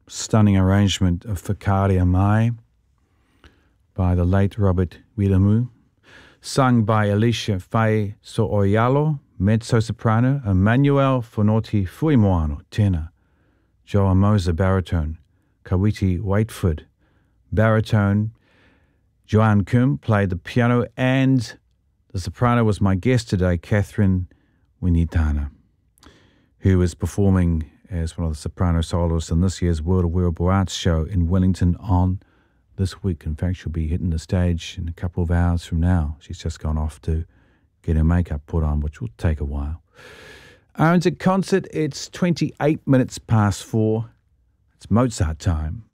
stunning arrangement of Whakarea Mai by the late Robert Wiremu, sung by Alicia Faye Sooialo, mezzo-soprano, Emmanuel Fonoti Fuimoano, tenor, Joa Moser, baritone, Kawiti Waitford, baritone, Joanne Kim played the piano, and the soprano was my guest today, Catherine Winitana, who is performing as one of the soprano soloists in this year's World of Wearable Arts show in Wellington on this week. In fact, she'll be hitting the stage in a couple of hours from now. She's just gone off to get her makeup put on, which will take a while. Aaron's at concert. It's 28 minutes past 4. It's Mozart time.